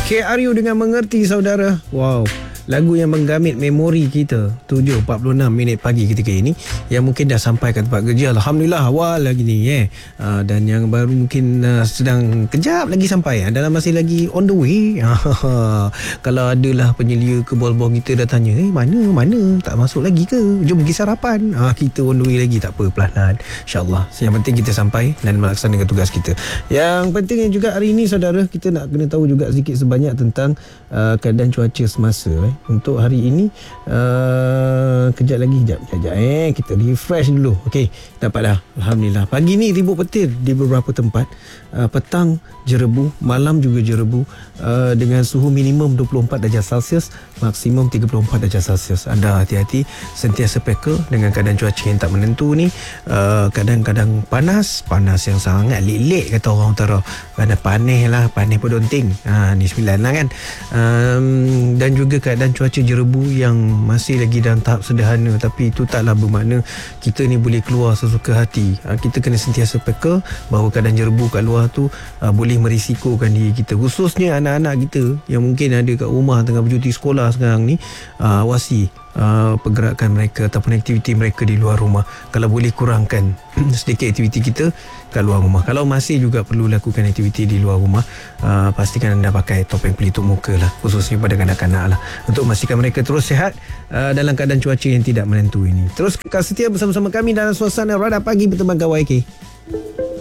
KRU dengan Mengerti saudara. Wow, lagu yang menggamit memori kita. 7.46 minit pagi ketika ini, yang mungkin dah sampai ke tempat kerja. Alhamdulillah awal lagi ni dan yang baru mungkin sedang kejap lagi sampai, dalam masih lagi on the way. Kalau adalah penyelia ke bol-bol kita dah tanya, mana tak masuk lagi ke, jom pergi sarapan. Kita on the way lagi, tak apa, perlahan insyaAllah. Yang penting kita sampai dan melaksanakan tugas kita. Yang penting juga hari ini saudara, kita nak kena tahu juga sedikit sebanyak tentang keadaan cuaca semasa. Untuk hari ini kejap lagi, kita refresh dulu. Okey, dapat dah, alhamdulillah. Pagi ni ribut petir di beberapa tempat, petang jerebu, malam juga jerebu, dengan suhu minimum 24 darjah Celsius, maksimum 34 darjah Celsius. Anda hati-hati, sentiasa peka dengan keadaan cuaca yang tak menentu ni. Kadang-kadang panas yang sangat lik-lik kata orang utara. Panas pedonting. Ni 9 lah kan. Dan juga keadaan cuaca jerebu yang masih lagi dalam tahap sederhana, tapi itu taklah bermakna kita ni boleh keluar sesuka hati. Kita kena sentiasa peka bahawa keadaan jerebu kat luar tu boleh merisikokan diri kita, khususnya anak-anak kita yang mungkin ada kat rumah tengah bercuti sekolah sekarang ni. Awasi pergerakan mereka ataupun aktiviti mereka di luar rumah. Kalau boleh kurangkan sedikit aktiviti kita kat luar rumah. Kalau masih juga perlu lakukan aktiviti di luar rumah, pastikan anda pakai topeng pelitup muka lah, khususnya pada kanak-kanak lah, untuk memastikan mereka terus sihat dalam keadaan cuaca yang tidak menentu ini. Terus kekal setia bersama-sama kami dalam suasana Radar Pagi bertemankan YK.